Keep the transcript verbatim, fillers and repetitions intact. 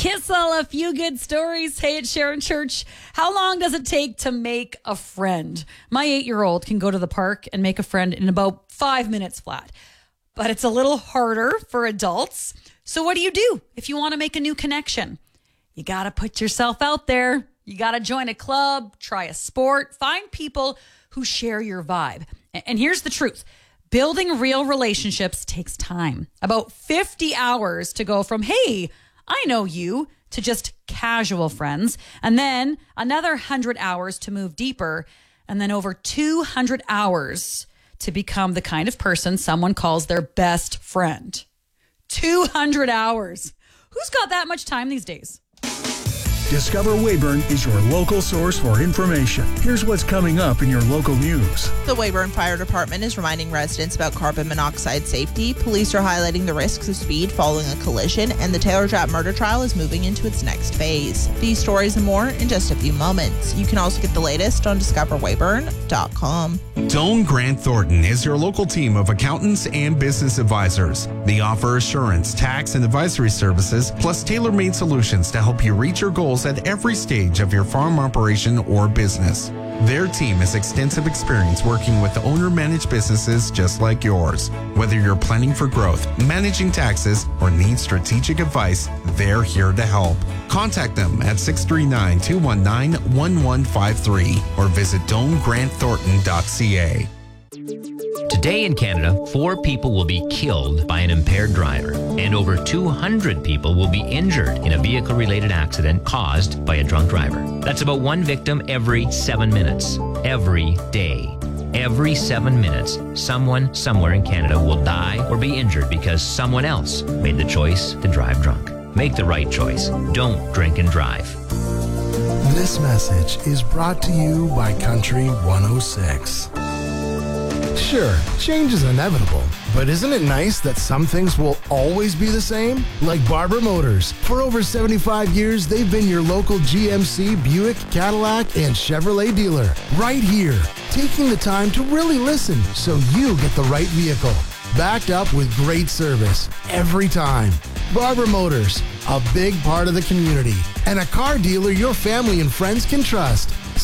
Kissel, a few good stories. Hey, it's Sharon Church. How long does it take to make a friend? My eight-year-old can go to the park and make a friend in about five minutes flat. But it's a little harder for adults. So what do you do if you want to make a new connection? You got to put yourself out there. You got to join a club, try a sport, find people who share your vibe. And here's the truth. Building real relationships takes time. About fifty hours to go from, hey, I know you, to just casual friends. And then another one hundred hours to move deeper. And then over two hundred hours to become the kind of person someone calls their best friend. two hundred hours. Who's got that much time these days? Discover Weyburn is your local source for information. Here's what's coming up in your local news. The Weyburn Fire Department is reminding residents about carbon monoxide safety. Police are highlighting the risks of speed following a collision, and the Taylor Japp murder trial is moving into its next phase. These stories and more in just a few moments. You can also get the latest on discover weyburn dot com. Doane Grant Thornton is your local team of accountants and business advisors. They offer assurance, tax, and advisory services, plus tailor-made solutions to help you reach your goals at every stage of your farm operation or business. Their team has extensive experience working with owner-managed businesses just like yours. Whether you're planning for growth, managing taxes, or need strategic advice, they're here to help. Contact them at six three nine, two one nine, one one five three or visit doane grant thornton dot c a. Today in Canada, four people will be killed by an impaired driver, and over two hundred people will be injured in a vehicle-related accident caused by a drunk driver. That's about one victim every seven minutes, every day. Every seven minutes, someone somewhere in Canada will die or be injured because someone else made the choice to drive drunk. Make the right choice. Don't drink and drive. This message is brought to you by Country one oh six. Sure, change is inevitable, but isn't it nice that some things will always be the same? Like Barber Motors. For over seventy-five years, they've been your local G M C, Buick, Cadillac, and Chevrolet dealer. Right here, taking the time to really listen so you get the right vehicle. Backed up with great service every time. Barber Motors, a big part of the community, and a car dealer your family and friends can trust.